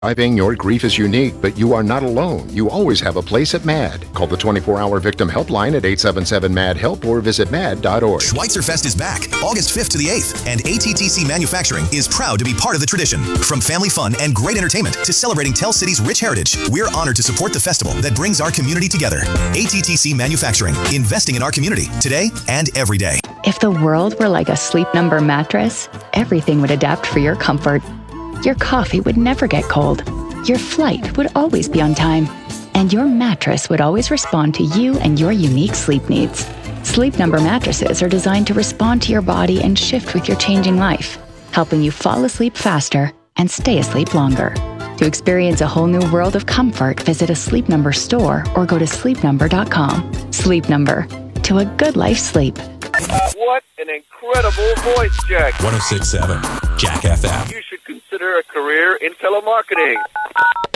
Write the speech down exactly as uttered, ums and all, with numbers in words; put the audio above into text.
Surviving your grief is unique, but you are not alone. You always have a place at MAD. Call the twenty-four hour victim helpline at eight seven seven MAD HELP or visit mad dot org. Schweitzer Fest is back August fifth to the eighth, and A T T C Manufacturing is proud to be part of the tradition. From family fun and great entertainment to celebrating Tell City's rich heritage, we're honored to support the festival that brings our community together. A T T C Manufacturing, investing in our community today and every day. If the world were like a Sleep Number mattress, everything would adapt for your comfort. Your coffee would never get cold. Your flight would always be on time. And your mattress would always respond to you and your unique sleep needs. Sleep Number mattresses are designed to respond to your body and shift with your changing life, helping you fall asleep faster and stay asleep longer. To experience a whole new world of comfort, visit a Sleep Number store or go to sleep number dot com. Sleep Number. To a good life sleep. What an incredible voice check. one oh six point seven Jack F M. You should consider a career in telemarketing.